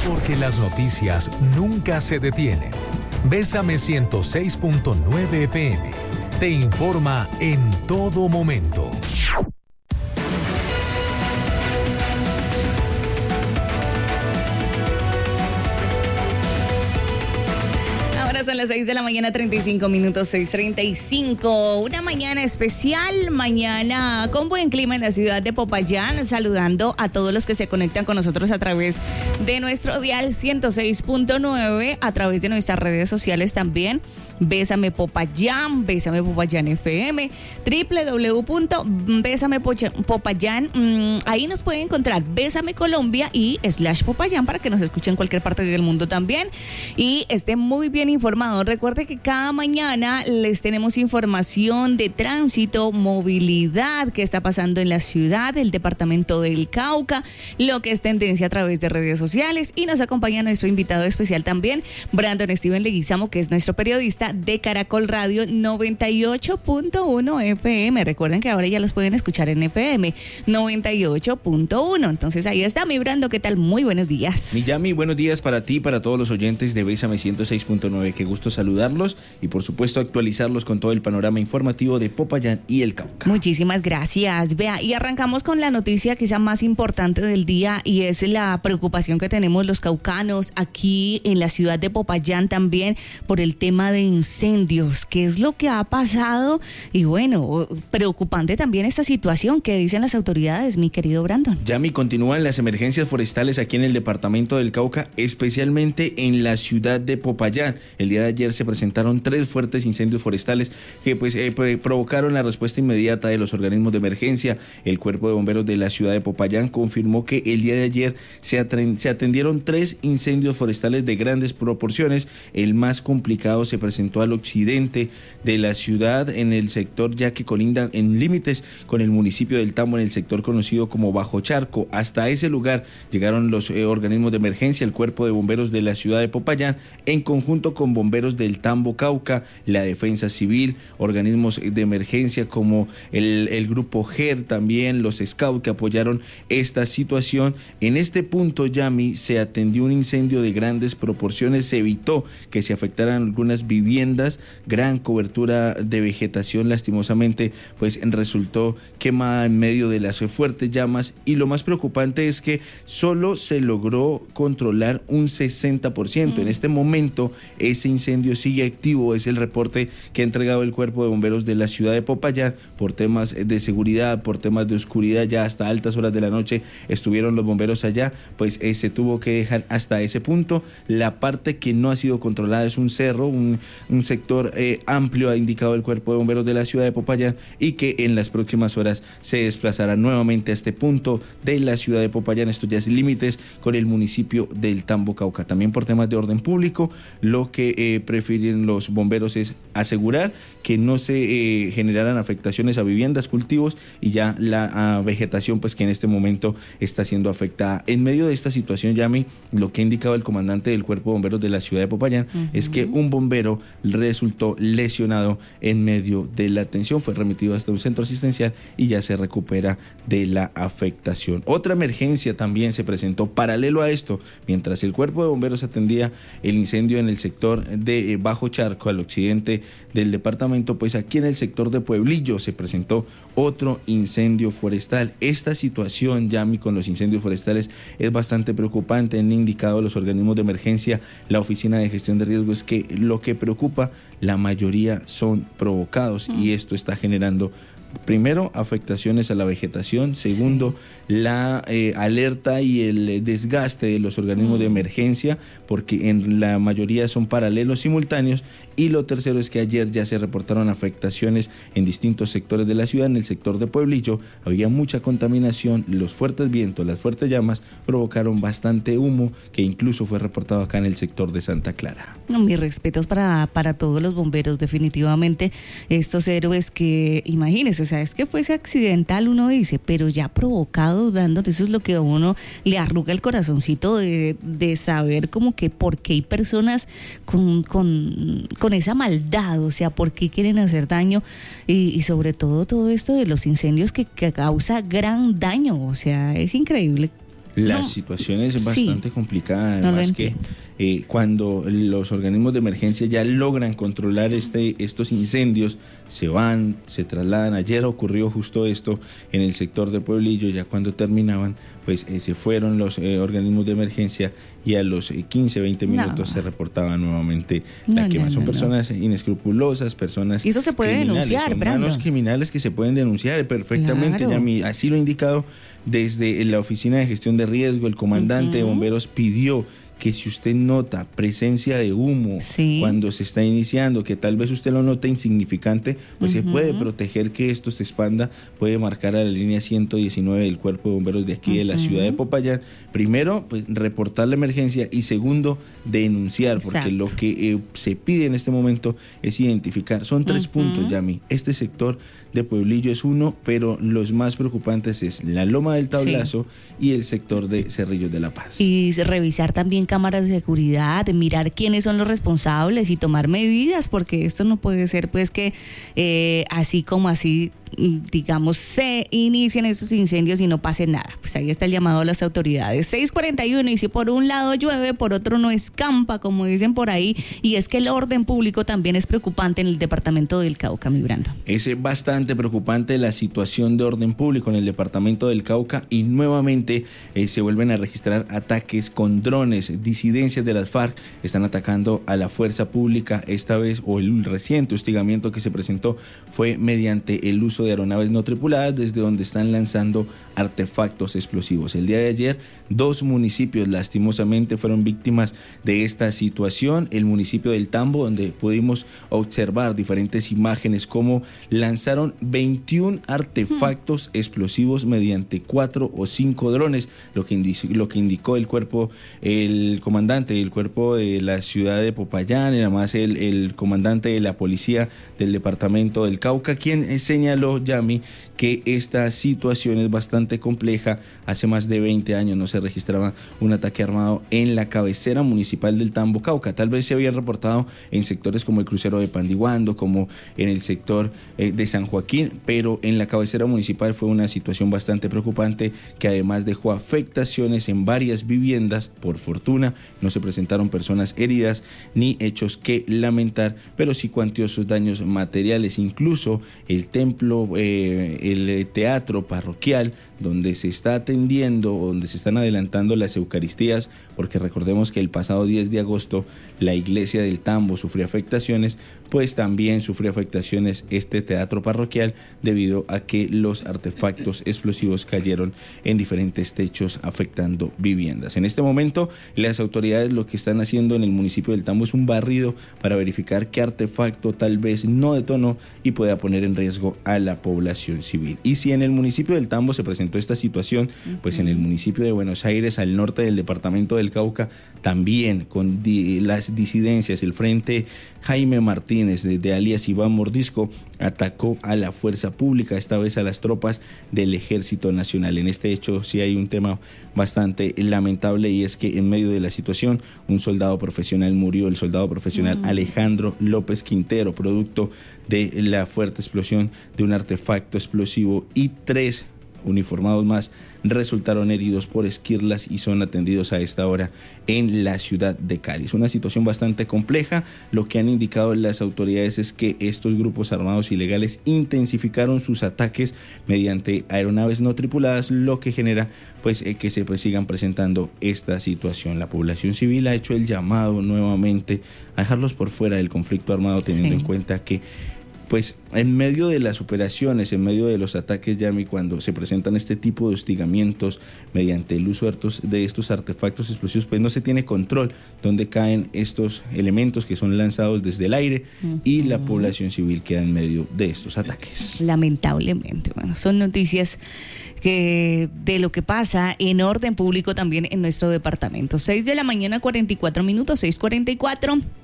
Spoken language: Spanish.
Porque las noticias nunca se detienen. Bésame 106.9 FM. Te informa en todo momento. Son las 6 de la mañana, 35 minutos, 6:35. Una mañana especial, mañana con buen clima en la ciudad de Popayán. Saludando a todos los que se conectan con nosotros a través de nuestro dial 106.9, a través de nuestras redes sociales también. Bésame Popayán FM, www.besamepopayán. Ahí nos pueden encontrar Bésame Colombia y /Popayán para que nos escuchen en cualquier parte del mundo también. Y esté muy bien informado. Recuerde que cada mañana les tenemos información de tránsito, movilidad, qué está pasando en la ciudad, el departamento del Cauca, lo que es tendencia a través de redes sociales. Y nos acompaña nuestro invitado especial también, Brandon Steven Leguizamo, que es nuestro periodista de Caracol Radio 98.1 FM. Recuerden que ahora ya los pueden escuchar en FM 98.1. Entonces ahí está mi Brando, ¿qué tal? Muy buenos días. Mi Yami, buenos días para ti y para todos los oyentes de Bésame 106.9. Qué gusto saludarlos y por supuesto actualizarlos con todo el panorama informativo de Popayán y el Cauca. Muchísimas gracias. Vea, y arrancamos con la noticia quizá más importante del día, y es la preocupación que tenemos los caucanos aquí en la ciudad de Popayán también por el tema de incendios. ¿Qué es lo que ha pasado? Y bueno, preocupante también esta situación. ¿Qué dicen las autoridades, mi querido Brandon? Yami, continúan las emergencias forestales aquí en el departamento del Cauca, especialmente en la ciudad de Popayán. El día de ayer se presentaron 3 fuertes incendios forestales que provocaron la respuesta inmediata de los organismos de emergencia. El Cuerpo de Bomberos de la ciudad de Popayán confirmó que el día de ayer se atendieron 3 incendios forestales de grandes proporciones. El más complicado se presentó al occidente de la ciudad, en el sector ya que colinda en límites con el municipio del Tambo, en el sector conocido como Bajo Charco. Hasta ese lugar llegaron los organismos de emergencia, el Cuerpo de Bomberos de la ciudad de Popayán, en conjunto con bomberos del Tambo Cauca, la Defensa Civil, organismos de emergencia como el Grupo GER, también los Scouts que apoyaron esta situación. En este punto, Yami, se atendió un incendio de grandes proporciones, se evitó que se afectaran algunas viviendas, gran cobertura de vegetación lastimosamente pues resultó quemada en medio de las fuertes llamas, y lo más preocupante es que solo se logró controlar un 60%. En este momento ese incendio sigue activo, es el reporte que ha entregado el Cuerpo de Bomberos de la ciudad de Popayán. Por temas de seguridad, por temas de oscuridad, ya hasta altas horas de la noche estuvieron los bomberos allá, pues se tuvo que dejar hasta ese punto. La parte que no ha sido controlada es un cerro, un sector amplio, ha indicado el Cuerpo de Bomberos de la ciudad de Popayán, y que en las próximas horas se desplazará nuevamente a este punto de la ciudad de Popayán. Esto ya es límites con el municipio del Tambo Cauca. También por temas de orden público, lo que prefieren los bomberos es asegurar que no se generaran afectaciones a viviendas, cultivos y ya la vegetación pues que en este momento está siendo afectada. En medio de esta situación, Yami, lo que ha indicado el comandante del Cuerpo de Bomberos de la ciudad de Popayán es que un bombero resultó lesionado en medio de la atención, fue remitido hasta un centro asistencial y ya se recupera de la afectación. Otra emergencia también se presentó paralelo a esto, mientras el Cuerpo de Bomberos atendía el incendio en el sector de Bajo Charco, al occidente del departamento, pues aquí en el sector de Pueblillo se presentó otro incendio forestal. Esta situación, Yami, con los incendios forestales es bastante preocupante. Han indicado los organismos de emergencia, la Oficina de Gestión de Riesgos, que lo que preocupa, la mayoría son provocados, y esto está generando primero afectaciones a la vegetación, segundo la alerta y el desgaste de los organismos de emergencia, porque en la mayoría son paralelos, simultáneos, y lo tercero es que ayer ya se reportaron afectaciones en distintos sectores de la ciudad. En el sector de Pueblillo había mucha contaminación, los fuertes vientos, las fuertes llamas provocaron bastante humo, que incluso fue reportado acá en el sector de Santa Clara. Mis respetos para todos los bomberos, definitivamente estos héroes que, imagínense, o sea, es que fuese accidental, uno dice, pero ya provocados, Brandon, eso es lo que a uno le arruga el corazoncito de saber como que por qué hay personas con esa maldad, o sea, por qué quieren hacer daño, y sobre todo esto de los incendios que causa gran daño, o sea, es increíble. La situación es bastante complicada, además que cuando los organismos de emergencia ya logran controlar estos incendios, se trasladan. Ayer ocurrió justo esto en el sector de Pueblillo, ya cuando terminaban, pues se fueron los organismos de emergencia y a los 15, 20 minutos se reportaba nuevamente la quema. Son personas inescrupulosas, personas y eso se puede denunciar, son manos criminales que se pueden denunciar perfectamente. Claro. Así lo he indicado desde la Oficina de Gestión de Riesgo. El comandante de bomberos pidió que si usted nota presencia de humo cuando se está iniciando, que tal vez usted lo nota insignificante, pues se puede proteger que esto se expanda, puede marcar a la línea 119 del Cuerpo de Bomberos de aquí de la ciudad de Popayán. Primero, pues reportar la emergencia y segundo, denunciar, porque lo que se pide en este momento es identificar. Son 3 puntos, Yami. Este sector de Pueblillo es uno, pero los más preocupantes es la Loma del Tablazo y el sector de Cerrillos de la Paz. Y revisar también cámaras de seguridad, mirar quiénes son los responsables y tomar medidas, porque esto no puede ser pues que así como así, digamos, se inician estos incendios y no pase nada. Pues ahí está el llamado a las autoridades. 6:41, y si por un lado llueve, por otro no escampa, como dicen por ahí, y es que el orden público también es preocupante en el departamento del Cauca, mi Brando. Es bastante preocupante la situación de orden público en el departamento del Cauca, y nuevamente se vuelven a registrar ataques con drones. Disidencias de las FARC están atacando a la fuerza pública, esta vez, o el reciente hostigamiento que se presentó fue mediante el uso de aeronaves no tripuladas, desde donde están lanzando artefactos explosivos. El día de ayer, 2 municipios lastimosamente fueron víctimas de esta situación. El municipio del Tambo, donde pudimos observar diferentes imágenes, como lanzaron 21 artefactos explosivos mediante 4 o 5 drones, lo que indicó el comandante del cuerpo de la ciudad de Popayán, y además el comandante de la policía del departamento del Cauca, quien señaló, Yami, que esta situación es bastante compleja. Hace más de 20 años no se registraba un ataque armado en la cabecera municipal del Tambo, Cauca. Tal vez se habían reportado en sectores como el crucero de Pandiguando, como en el sector de San Joaquín, pero en la cabecera municipal fue una situación bastante preocupante, que además dejó afectaciones en varias viviendas. Por fortuna no se presentaron personas heridas ni hechos que lamentar, pero sí cuantiosos daños materiales. Incluso el templo, el teatro parroquial, donde se está atendiendo, donde se están adelantando las eucaristías, porque recordemos que el pasado 10 de agosto la iglesia del Tambo sufrió afectaciones, pues también sufrió afectaciones este teatro parroquial, debido a que los artefactos explosivos cayeron en diferentes techos, afectando viviendas. En este momento, las autoridades lo que están haciendo en el municipio del Tambo es un barrido para verificar qué artefacto tal vez no detonó y pueda poner en riesgo a la población civil. Y si en el municipio del Tambo se presentó esta situación, pues en el municipio de Buenos Aires, al norte del departamento del Cauca, también con las disidencias, el Frente Jaime Martínez, de alias Iván Mordisco, atacó a la fuerza pública, esta vez a las tropas del Ejército Nacional. En este hecho sí hay un tema bastante lamentable, y es que en medio de la situación un soldado profesional murió, el soldado profesional Alejandro López Quintero, producto de la fuerte explosión de un artefacto explosivo, y 3 uniformados más resultaron heridos por esquirlas y son atendidos a esta hora en la ciudad de Cali. Es una situación bastante compleja. Lo que han indicado las autoridades es que estos grupos armados ilegales intensificaron sus ataques mediante aeronaves no tripuladas, lo que genera pues que se sigan presentando esta situación. La población civil ha hecho el llamado nuevamente a dejarlos por fuera del conflicto armado, teniendo en cuenta que pues en medio de las operaciones, en medio de los ataques, Yami, cuando se presentan este tipo de hostigamientos mediante el uso de estos artefactos explosivos, pues no se tiene control dónde caen estos elementos que son lanzados desde el aire, y la población civil queda en medio de estos ataques. Lamentablemente, bueno, son noticias de lo que pasa en orden público también en nuestro departamento. 6 de la mañana, 44 minutos, 6:44.